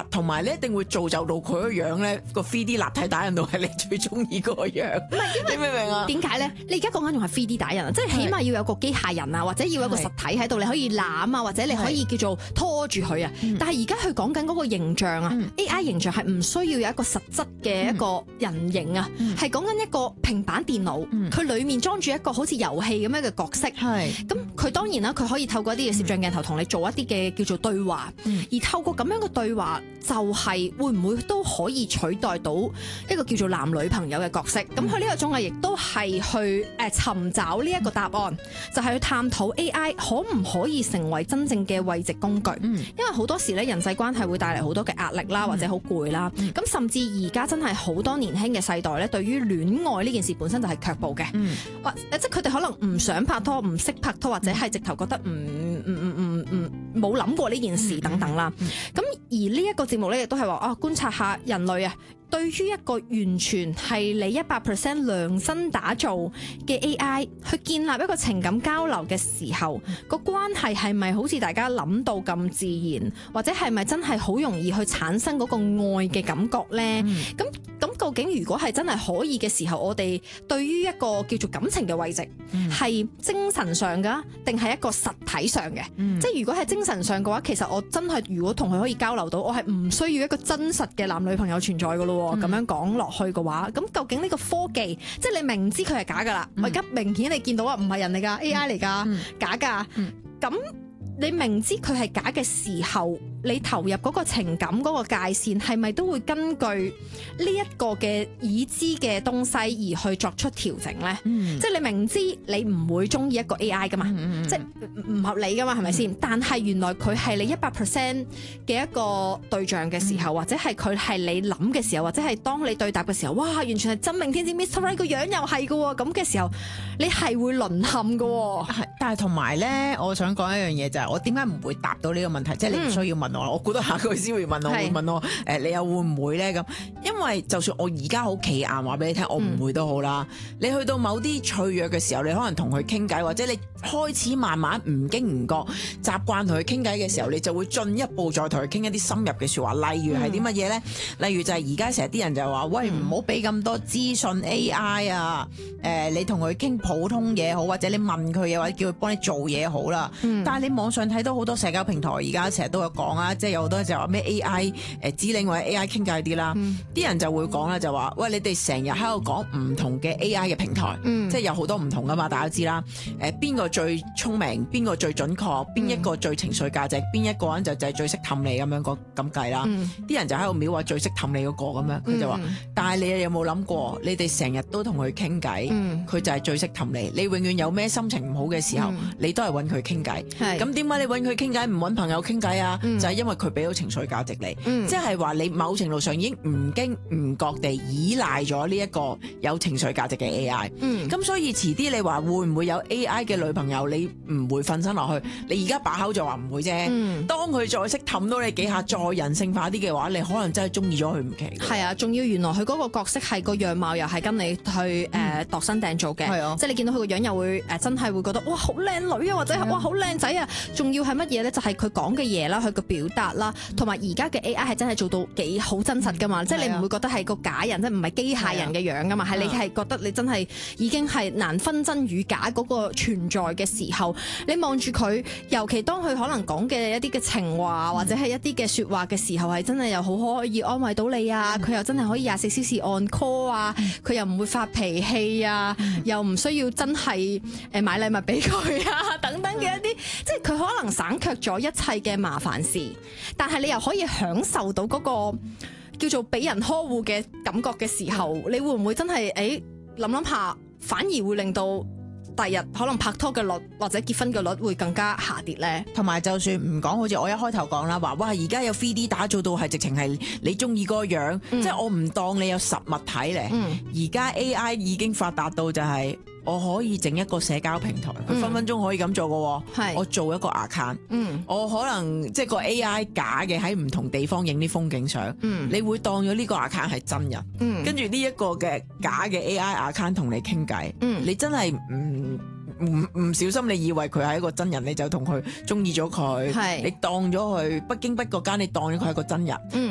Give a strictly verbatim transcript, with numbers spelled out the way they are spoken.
啦，同埋你一定會造就到佢個樣咧個 three D 立體打印到係你最中意嗰個樣。唔係，你明唔明啊？ 點解咧？你而家講緊仲係 three D 打印啊，即係起碼要有個機械人啊，或者要有一個實體喺度，你可以攬啊，或者你可以叫做拖住佢啊。但係而家佢講緊嗰個形象啊、嗯、，A I 形象係唔需要有一個實質嘅一個人形啊，係講緊一個平板電腦，佢、嗯、裡面裝住一個好似遊戲咁樣嘅角色。係咁，佢當然啦，佢可以透過一啲嘅攝像鏡頭同你做一啲嘅叫做對話，嗯、而透過咁樣嘅對話，就係會唔會都可以取代到一個叫做男女朋友嘅角色？咁佢呢個綜藝亦都係去誒尋找呢一個答案，就係、是、去探討 A I 可唔可以成為真正嘅慰藉工具？嗯、因為好多時咧人際關係會帶嚟好多嘅壓力啦，或者好攰啦。咁、嗯、甚至而家真係好多年輕嘅世代咧，對於戀愛呢件事本身就係卻步嘅，或、嗯、即係佢哋可能唔想拍拖，唔識拍拖，或者係直頭覺得唔唔唔唔唔冇諗過呢件事等等啦。咁、嗯、而呢一個節目咧，亦都係話啊，觀察下人類啊。對於一個完全係你一百 percent 量身打造嘅 A I 去建立一個情感交流嘅時候，個關係係咪好似大家諗到咁自然，或者係咪真係好容易去產生嗰個愛嘅感覺呢？咁咁、嗯、究竟如果係真係可以嘅時候，我哋對於一個叫做感情嘅慰藉，係、嗯、精神上㗎，定係一個實體上嘅？嗯、即係如果係精神上嘅話，其實我真係如果同佢可以交流到，我係唔需要一個真實嘅男女朋友存在㗎咯。咁、嗯、樣講落去嘅話，咁究竟呢個科技，即係你明知佢係假噶啦，我而家明顯你見到啊，唔係人嚟噶 ，A I 嚟噶，嗯、假噶，咁、嗯、你明知佢係假嘅時候，你投入嗰個情感嗰個界線，係咪都會根據呢一個嘅已知嘅東西而去作出調整咧？嗯、即係你明知你唔會中意一個 A I 噶嘛，嗯、即係唔合理噶嘛，係咪先？嗯、但係原來佢係你一百 percent 嘅一個對象嘅時候，嗯、或者係佢係你諗嘅時候，或者係當你對答嘅時候，哇，完全係真命天子 Mister Right 個樣又係噶喎，咁嘅時候你係會淪陷噶喎。 係，但係同埋咧，我想講一樣嘢就係，我點解唔會答到呢個問題？即係、嗯、你唔需要問。我估到下個月先會問我，會問我誒、呃，你又會唔會咧咁？因為就算我而家好企硬話俾你聽，我唔會都好啦。嗯、你去到某啲脆弱嘅時候，你可能同佢傾偈，或者你開始慢慢唔經唔覺習慣同佢傾偈嘅時候，你就會進一步再同佢傾一啲深入嘅説話。例如係啲乜嘢咧？嗯、例如就係而家成日啲人就話：喂，唔好俾咁多資訊 A I 啊！誒、呃，你同佢傾普通嘢好，或者你問佢嘢，或者叫佢幫你做嘢好啦。嗯、但係你網上睇到好多社交平台，而家成日都有講啊。即係有好多就話咩 A I 誒指令或者 A I 傾偈啲啦，啲、嗯、人就會講啦，就話喂，你哋成日喺度講唔同嘅 A I 嘅平台，嗯、即係有好多唔同噶嘛，大家都知啦。誒邊個最聰明，邊個最準確，邊一個最情緒價值，邊一個人就就係最識氹你咁樣個咁計啦。啲、嗯、人就喺度秒話最識氹你嗰個咁樣，佢就話，嗯、但係你有冇諗過，你哋成日都同佢傾偈，佢、嗯、就係最識氹你。你永遠有咩心情唔好嘅時候，嗯、你都係揾佢傾偈。咁點解你揾佢傾偈唔揾朋友傾偈啊？嗯、就係因為佢俾到情緒價值你，嗯、即係話你某程度上已經唔經唔覺地依賴咗呢一個有情緒價值嘅 A I。咁、嗯、所以遲啲你話會唔會有 A I 嘅女朋友，你唔會瞓身落去。你而家把口就話唔會啫。嗯、當佢再識氹到你幾下，再人性化啲嘅話，你可能真係中意咗佢唔奇。 係啊，仲要原來佢嗰個角色係個樣貌又係跟你去誒、嗯呃、度身訂做嘅。係啊，即係你見到佢個樣又會誒、呃、真係會覺得哇好靚女啊，或者係哇好靚仔啊。仲要係乜嘢咧？就係佢講嘅嘢啦，佢個表達啦，同埋而家嘅 A I 係真係做到幾好真實噶嘛，嗯、即係你唔會覺得係個假人，即係唔係機械人嘅樣噶嘛，係、啊、你係覺得你真係已經係難分真與假嗰個存在嘅時候，你望住佢，尤其當佢可能講嘅一啲嘅情話、嗯、或者係一啲嘅說話嘅時候，係真係又好可以安慰到你啊，佢、嗯、又真係可以廿四小時 on call 啊，佢、嗯、又唔會發脾氣啊，嗯、又唔需要真係誒買禮物俾佢啊，等等嘅一啲，嗯、即係佢可能省卻咗一切嘅麻煩事，但係你又可以享受到嗰個叫做俾人呵護嘅感覺嘅時候，你會唔會真係誒諗諗下，反而會令到第日可能拍拖嘅率或者結婚嘅率會更加下跌呢？ 同埋就算唔講，好似我一開頭講啦，話哇而家有 three D 打造到係直情係你中意嗰個樣，嗯、即係我唔當你有實物體咧。而家、嗯、A I 已經發達到就係、是。我可以整一個社交平台，佢、嗯、分分鐘可以咁做嘅。係我做一個 account，嗯、我可能即係個 A I 假嘅喺唔同地方影啲風景相，嗯、你會當咗呢個 account 係真人，跟住呢一個嘅假嘅 A I account 同你傾偈，嗯、你真係唔唔唔小心，你以為佢係一個真人，你就同佢中意咗佢，是你當咗佢不經不覺間，你當咗佢係一個真人。嗯